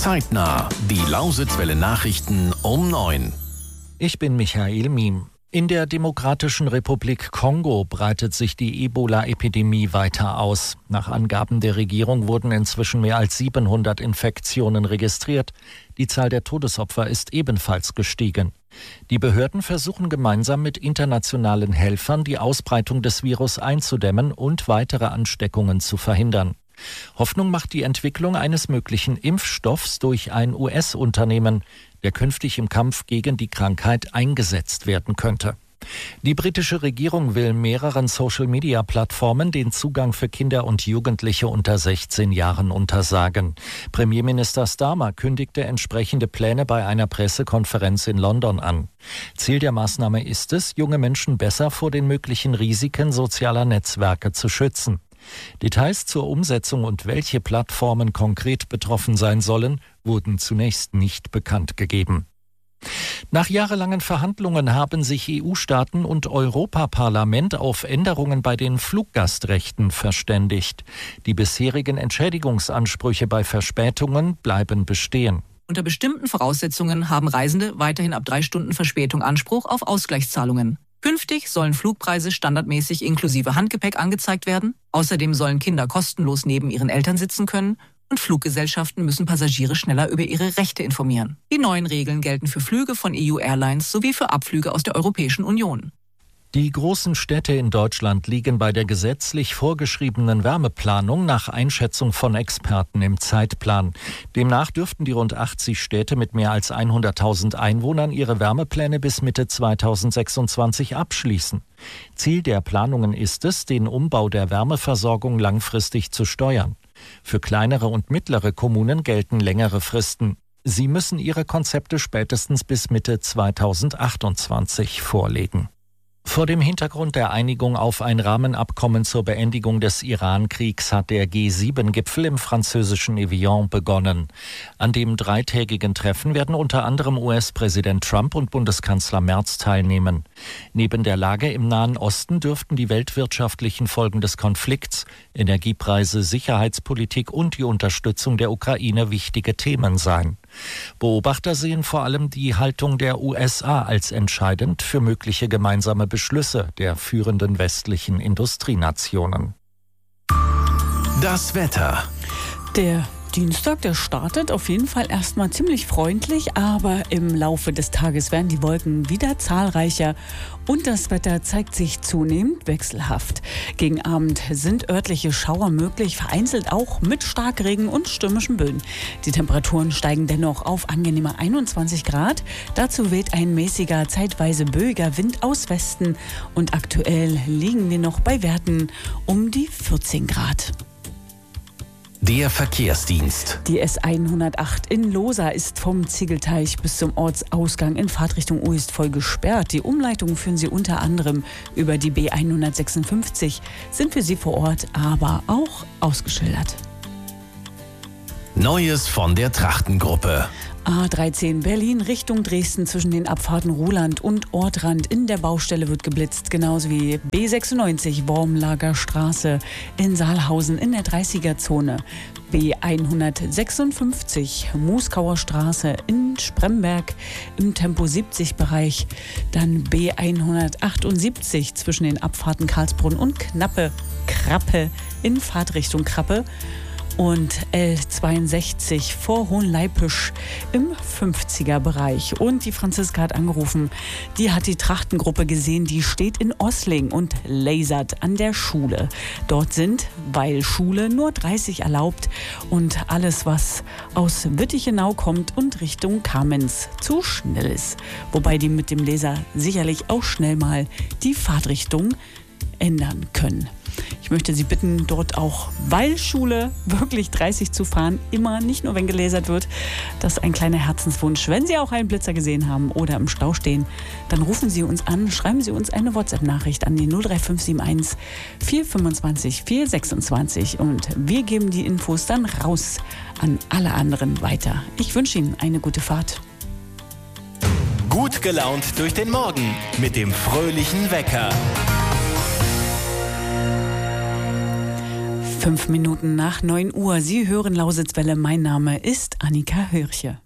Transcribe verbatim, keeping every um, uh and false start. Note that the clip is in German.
Zeitnah, die Lausitzwelle Nachrichten um neun. Ich bin Michael Miem. In der Demokratischen Republik Kongo breitet sich die Ebola-Epidemie weiter aus. Nach Angaben der Regierung wurden inzwischen mehr als siebenhundert Infektionen registriert. Die Zahl der Todesopfer ist ebenfalls gestiegen. Die Behörden versuchen gemeinsam mit internationalen Helfern, die Ausbreitung des Virus einzudämmen und weitere Ansteckungen zu verhindern. Hoffnung macht die Entwicklung eines möglichen Impfstoffs durch ein U S-Unternehmen, der künftig im Kampf gegen die Krankheit eingesetzt werden könnte. Die britische Regierung will mehreren Social-Media-Plattformen den Zugang für Kinder und Jugendliche unter sechzehn Jahren untersagen. Premierminister Starmer kündigte entsprechende Pläne bei einer Pressekonferenz in London an. Ziel der Maßnahme ist es, junge Menschen besser vor den möglichen Risiken sozialer Netzwerke zu schützen. Details zur Umsetzung und welche Plattformen konkret betroffen sein sollen, wurden zunächst nicht bekannt gegeben. Nach jahrelangen Verhandlungen haben sich E U-Staaten und Europaparlament auf Änderungen bei den Fluggastrechten verständigt. Die bisherigen Entschädigungsansprüche bei Verspätungen bleiben bestehen. Unter bestimmten Voraussetzungen haben Reisende weiterhin ab drei Stunden Verspätung Anspruch auf Ausgleichszahlungen. Künftig sollen Flugpreise standardmäßig inklusive Handgepäck angezeigt werden. Außerdem sollen Kinder kostenlos neben ihren Eltern sitzen können. Und Fluggesellschaften müssen Passagiere schneller über ihre Rechte informieren. Die neuen Regeln gelten für Flüge von E U-Airlines sowie für Abflüge aus der Europäischen Union. Die großen Städte in Deutschland liegen bei der gesetzlich vorgeschriebenen Wärmeplanung nach Einschätzung von Experten im Zeitplan. Demnach dürften die rund achtzig Städte mit mehr als hunderttausend Einwohnern ihre Wärmepläne bis Mitte zweitausendsechsundzwanzig abschließen. Ziel der Planungen ist es, den Umbau der Wärmeversorgung langfristig zu steuern. Für kleinere und mittlere Kommunen gelten längere Fristen. Sie müssen ihre Konzepte spätestens bis Mitte zweitausendachtundzwanzig vorlegen. Vor dem Hintergrund der Einigung auf ein Rahmenabkommen zur Beendigung des Iran-Kriegs hat der G sieben Gipfel im französischen Evian begonnen. An dem dreitägigen Treffen werden unter anderem U S-Präsident Trump und Bundeskanzler Merz teilnehmen. Neben der Lage im Nahen Osten dürften die weltwirtschaftlichen Folgen des Konflikts, Energiepreise, Sicherheitspolitik und die Unterstützung der Ukraine wichtige Themen sein. Beobachter sehen vor allem die Haltung der U S A als entscheidend für mögliche gemeinsame Beschlüsse der führenden westlichen Industrienationen. Das Wetter. Der Dienstag, der startet auf jeden Fall erstmal ziemlich freundlich, aber im Laufe des Tages werden die Wolken wieder zahlreicher und das Wetter zeigt sich zunehmend wechselhaft. Gegen Abend sind örtliche Schauer möglich, vereinzelt auch mit Starkregen und stürmischen Böen. Die Temperaturen steigen dennoch auf angenehme einundzwanzig Grad. Dazu weht ein mäßiger, zeitweise böiger Wind aus Westen und aktuell liegen wir noch bei Werten um die vierzehn Grad. Der Verkehrsdienst. Die S hundertacht in Losa ist vom Ziegelteich bis zum Ortsausgang in Fahrtrichtung Uist voll gesperrt. Die Umleitungen führen Sie unter anderem über die B hundertsechsundfünfzig, sind für Sie vor Ort aber auch ausgeschildert. Neues von der Trachtengruppe. A dreizehn Berlin Richtung Dresden zwischen den Abfahrten Ruhland und Ortrand in der Baustelle wird geblitzt, genauso wie B sechsundneunzig Wormlager Straße in Saalhausen in der dreißiger-Zone. B hundertsechsundfünfzig Muskauer Straße in Spremberg im Tempo siebzig Bereich. Dann B hundertachtundsiebzig zwischen den Abfahrten Karlsbrunn und Knappe, Krappe in Fahrtrichtung Krappe. Und L zweiundsechzig vor Hohenleipisch im fünfziger Bereich. Und die Franziska hat angerufen, die hat die Trachtengruppe gesehen, die steht in Osling und lasert an der Schule. Dort sind, weil Schule, nur dreißig erlaubt und alles, was aus Wittichenau kommt und Richtung Kamenz zu schnell ist. Wobei die mit dem Laser sicherlich auch schnell mal die Fahrtrichtung ändern können. Ich möchte Sie bitten, dort auch, weil Schule, wirklich dreißig zu fahren, immer, nicht nur wenn gelasert wird. Das ist ein kleiner Herzenswunsch. Wenn Sie auch einen Blitzer gesehen haben oder im Stau stehen, dann rufen Sie uns an, schreiben Sie uns eine WhatsApp-Nachricht an die null drei fünf sieben eins vier fünfundzwanzig vier sechsundzwanzig und wir geben die Infos dann raus an alle anderen weiter. Ich wünsche Ihnen eine gute Fahrt. Gut gelaunt durch den Morgen mit dem fröhlichen Wecker. Fünf Minuten nach neun Uhr. Sie hören Lausitzwelle. Mein Name ist Annika Hörche.